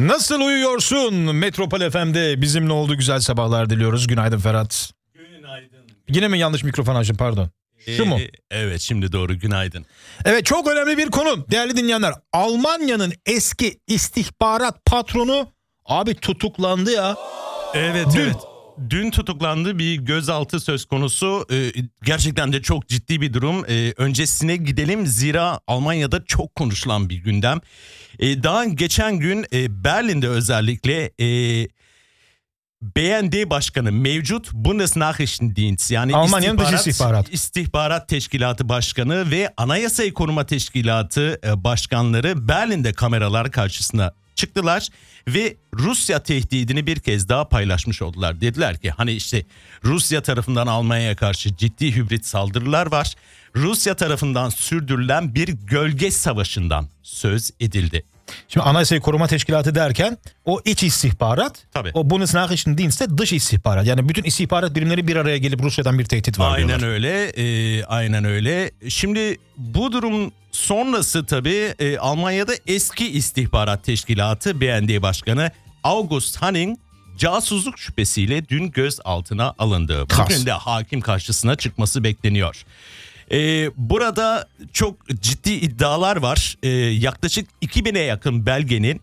Nasıl uyuyorsun? Metropol FM'de bizimle olduğu güzel sabahlar diliyoruz. Günaydın Ferhat. Günaydın. Yine mi yanlış mikrofon açtım, pardon. Şu mu? Evet, şimdi doğru, günaydın. Evet, çok önemli bir konu değerli dinleyenler. Almanya'nın eski istihbarat patronu abi tutuklandı ya. Evet. Dün tutuklandı, bir gözaltı söz konusu. Gerçekten de çok ciddi bir durum. Öncesine gidelim, zira Almanya'da çok konuşulan bir gündem. Daha geçen gün Berlin'de özellikle BND Başkanı, mevcut Bundesnachrichtendienst, yani Almanya'nın dış istihbarat Teşkilatı Başkanı ve Anayasayı Koruma Teşkilatı Başkanları Berlin'de kameralar karşısına çıktılar ve Rusya tehdidini bir kez daha paylaşmış oldular. Dediler ki hani işte Rusya tarafından Almanya'ya karşı ciddi hibrit saldırılar var. Rusya tarafından sürdürülen bir gölge savaşından söz edildi. Şimdi Anayasayı Koruma Teşkilatı derken o iç istihbarat, Tabii. o Bundesnachrichtendienst de dış istihbarat. Yani bütün istihbarat birimleri bir araya gelip Rusya'dan bir tehdit var Aynen diyorlar. öyle, aynen öyle. Şimdi bu durum sonrası tabii Almanya'da eski istihbarat teşkilatı BND Başkanı August Hanning casusluk şüphesiyle dün gözaltına alındı. Bugün de hakim karşısına çıkması bekleniyor. Burada çok ciddi iddialar var. Yaklaşık 2000'e yakın belgenin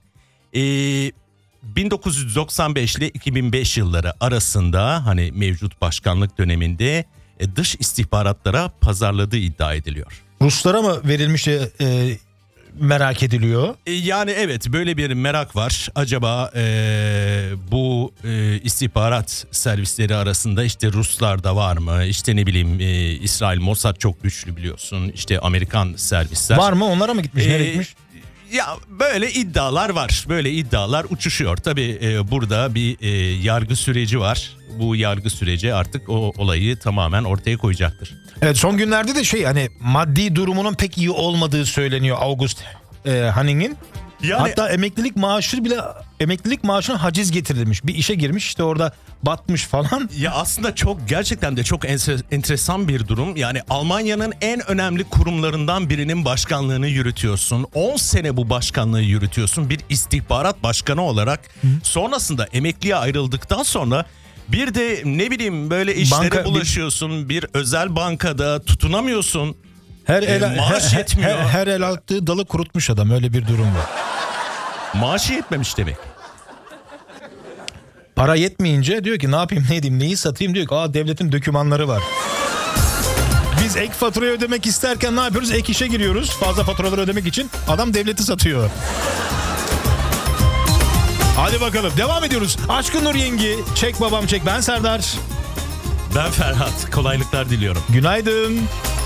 1995 ile 2005 yılları arasında hani mevcut başkanlık döneminde dış istihbaratlara pazarladığı iddia ediliyor. Ruslara mı verilmiş merak ediliyor. Yani evet, böyle bir merak var. Acaba bu istihbarat servisleri arasında işte Ruslar da var mı? İşte ne bileyim, İsrail Mossad çok güçlü biliyorsun. İşte Amerikan servisler. Var mı? Onlara mı gitmiş? Nereye gitmiş? Ya böyle iddialar var. Böyle iddialar uçuşuyor. Tabii burada bir yargı süreci var. Bu yargı süreci artık o olayı tamamen ortaya koyacaktır. Evet, son günlerde de hani maddi durumunun pek iyi olmadığı söyleniyor August Hanning'in. Yani, hatta emeklilik maaşına haciz getirilmiş. Bir işe girmiş, işte orada batmış falan. Ya aslında gerçekten de çok enteresan bir durum. Yani Almanya'nın en önemli kurumlarından birinin başkanlığını yürütüyorsun. 10 sene bu başkanlığı yürütüyorsun bir istihbarat başkanı olarak. Sonrasında emekliye ayrıldıktan sonra bir de ne bileyim böyle işlere bulaşıyorsun. Bir özel bankada tutunamıyorsun. Maaş yetmiyor. Her el attığı dalı kurutmuş adam, öyle bir durum var. Maaşı yetmemiş demek. Para yetmeyince diyor ki ne yapayım, ne edeyim, neyi satayım, diyor ki devletin dokümanları var. Biz ek faturayı ödemek isterken ne yapıyoruz? Ek işe giriyoruz fazla faturaları ödemek için. Adam devleti satıyor. Hadi bakalım, devam ediyoruz. Aşkın Nur Yengi, çek babam çek. Ben Serdar. Ben Ferhat. Kolaylıklar diliyorum. Günaydın.